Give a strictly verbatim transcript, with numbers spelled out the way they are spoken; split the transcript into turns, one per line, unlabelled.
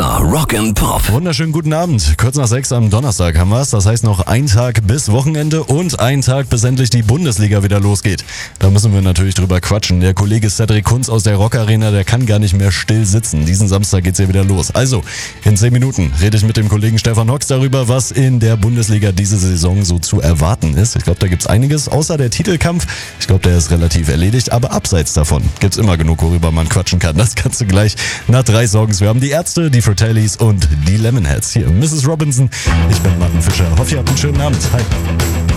Mr. Rock'n'Pop.
Wunderschönen guten Abend. Kurz nach sechs am Donnerstag haben wir's. Das heißt noch ein Tag bis Wochenende und ein Tag, bis endlich die Bundesliga wieder losgeht. Da müssen wir natürlich drüber quatschen. Der Kollege Cedric Kunz aus der Rock Arena, der kann gar nicht mehr still sitzen. Diesen Samstag geht's ja wieder los. Also, in zehn Minuten rede ich mit dem Kollegen Stefan Hox darüber, was in der Bundesliga diese Saison so zu erwarten ist. Ich glaube, da gibt's einiges, außer der Titelkampf. Ich glaube, der ist relativ erledigt, aber abseits davon gibt's immer genug, worüber man quatschen kann. Das kannst du gleich nach drei Songs. Wir haben die Ärzte, die Fratellis und die Lemonheads. Hier Misses Robinson. Ich bin Martin Fischer. Hoffe, ihr habt einen schönen Abend. Hi.